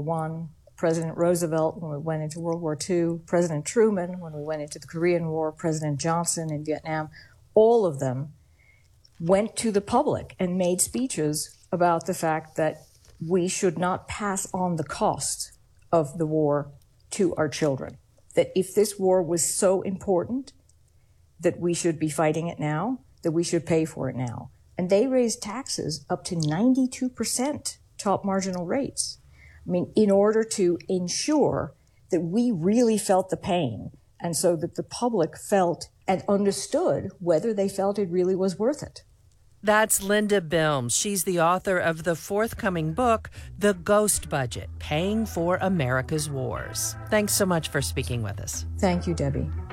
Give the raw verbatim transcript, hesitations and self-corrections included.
War One, President Roosevelt when we went into World War Two, President Truman when we went into the Korean War, President Johnson in Vietnam, all of them went to the public and made speeches about the fact that we should not pass on the cost of the war to our children. That if this war was so important, that we should be fighting it now, that we should pay for it now. And they raised taxes up to ninety-two percent top marginal rates. I mean, in order to ensure that we really felt the pain, and so that the public felt and understood whether they felt it really was worth it. That's Linda Bilmes. She's the author of the forthcoming book, The Ghost Budget, Paying for America's Wars. Thanks so much for speaking with us. Thank you, Debbie.